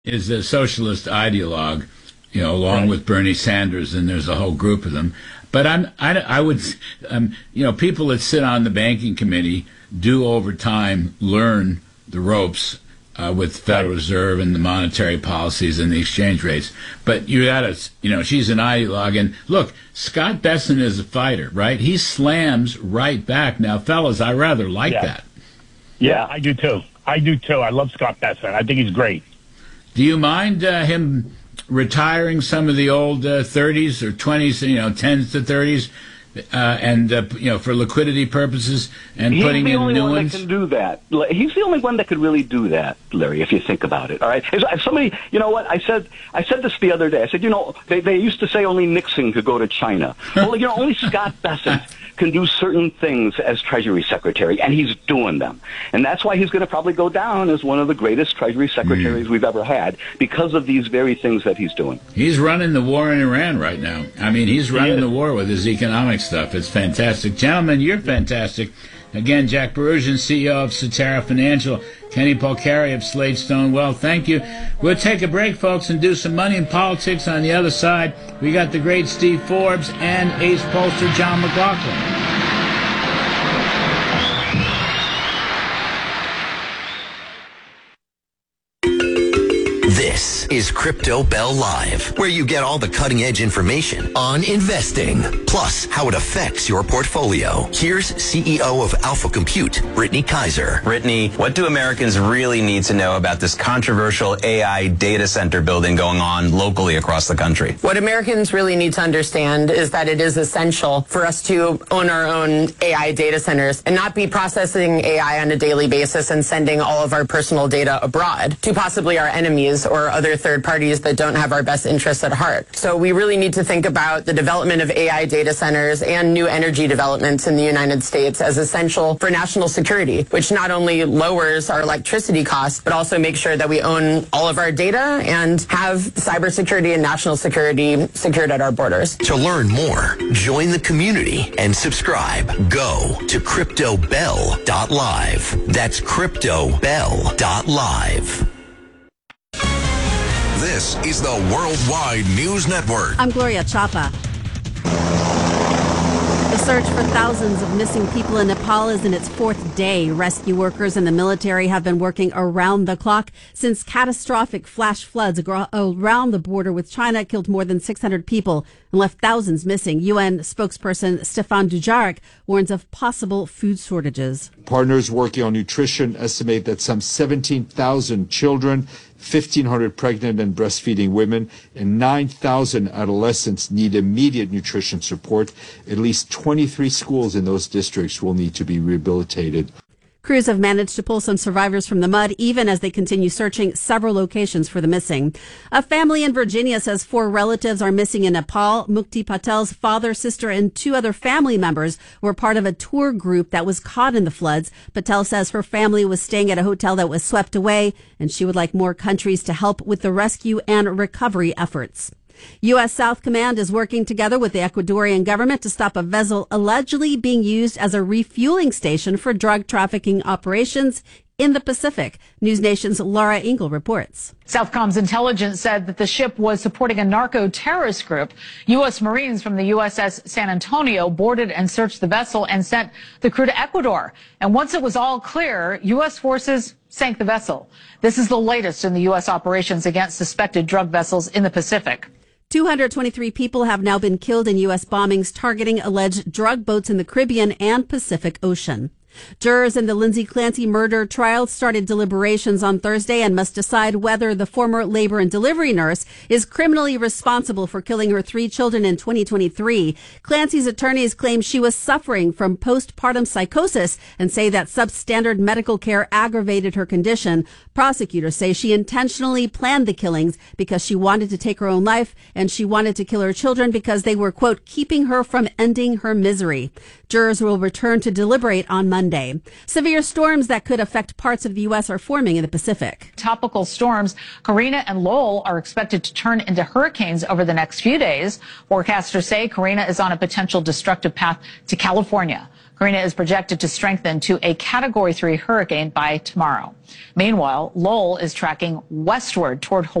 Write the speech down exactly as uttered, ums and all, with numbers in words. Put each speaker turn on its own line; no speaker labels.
is a socialist ideologue, you know, along right. with Bernie Sanders, and there's a whole group of them. But I'm, I, I would, um, you know, people that sit on the banking committee do over time learn the ropes uh, with the Federal Reserve and the monetary policies and the exchange rates. But you got to, you know, she's an ideologue. And look, Scott Bessent is a fighter, right? He slams right back. Now, fellas, I rather like
yeah.
that.
Yeah, I do too. I do too. I love Scott Bessent. I think he's great.
Do you mind uh, him retiring some of the old uh, thirties or twenties, you know, tens to thirties, uh, and uh, you know, for liquidity purposes, and
He's
putting
the
in
only
new
one
ones?
that can do that. He's the only one that could really do that, Larry. If you think about it, all right. If somebody, you know what I said? I said this the other day. I said, you know, they they used to say only Nixon could go to China. Well, you know, only Scott Bessent can do certain things as Treasury Secretary, and he's doing them. And that's why he's going to probably go down as one of the greatest Treasury Secretaries mm. we've ever had, because of these very things that he's doing.
He's running the war in Iran right now. I mean, he's running he the war with his economic stuff. It's fantastic. Gentlemen, you're fantastic. Again, Jack Berusian, C E O of Cetera Financial, Kenny Polcari of Slade Stone Wealth. Thank you. We'll take a break, folks, and do some money and politics on the other side. We got the great Steve Forbes and ace pollster John McLaughlin.
This is Crypto Bell Live, where you get all the cutting-edge information on investing, plus how it affects your portfolio. Here's C E O of Alpha Compute, Brittany Kaiser.
Brittany, what do Americans really need to know about this controversial A I data center building going on locally across the country?
What Americans really need to understand is that it is essential for us to own our own A I data centers and not be processing A I on a daily basis and sending all of our personal data abroad to possibly our enemies or other third parties that don't have our best interests at heart. So we really need to think about the development of A I data centers and new energy developments in the United States as essential for national security, which not only lowers our electricity costs, but also makes sure that we own all of our data and have cybersecurity and national security secured at our borders.
To learn more, join the community and subscribe. Go to crypto bell dot live. That's crypto bell dot live.
This is the Worldwide News Network.
I'm Gloria Chapa. The search for thousands of missing people in Nepal is in its fourth day. Rescue workers and the military have been working around the clock since catastrophic flash floods around the border with China killed more than six hundred people and left thousands missing. U N spokesperson Stefan Dujarric warns of possible food shortages.
Partners working on nutrition estimate that some seventeen thousand children, fifteen hundred pregnant and breastfeeding women, and nine thousand adolescents need immediate nutrition support. At least twenty-three schools in those districts will need to be rehabilitated.
Crews have managed to pull some survivors from the mud, even as they continue searching several locations for the missing. A family in Virginia says four relatives are missing in Nepal. Mukti Patel's father, sister, and two other family members were part of a tour group that was caught in the floods. Patel says her family was staying at a hotel that was swept away, and she would like more countries to help with the rescue and recovery efforts. U S. South Command is working together with the Ecuadorian government to stop a vessel allegedly being used as a refueling station for drug trafficking operations in the Pacific. News Nation's Laura Engel reports.
Southcom's intelligence said that the ship was supporting a narco-terrorist group. U S. Marines from the U S S San Antonio boarded and searched the vessel and sent the crew to Ecuador. And once it was all clear, U S forces sank the vessel. This is the latest in the U S operations against suspected drug vessels in the Pacific.
two hundred twenty-three people have now been killed in U S bombings targeting alleged drug boats in the Caribbean and Pacific Ocean. Jurors in the Lindsay Clancy murder trial started deliberations on Thursday and must decide whether the former labor and delivery nurse is criminally responsible for killing her three children in twenty twenty-three. Clancy's attorneys claim she was suffering from postpartum psychosis and say that substandard medical care aggravated her condition. Prosecutors say she intentionally planned the killings because she wanted to take her own life and she wanted to kill her children because they were, quote, keeping her from ending her misery. Jurors will return to deliberate on Monday. Severe storms that could affect parts of the U S are forming in the Pacific.
Tropical storms Karina and Lowell are expected to turn into hurricanes over the next few days. Forecasters say Karina is on a potential destructive path to California. Karina is projected to strengthen to a Category three hurricane by tomorrow. Meanwhile, Lowell is tracking westward toward Hawaii.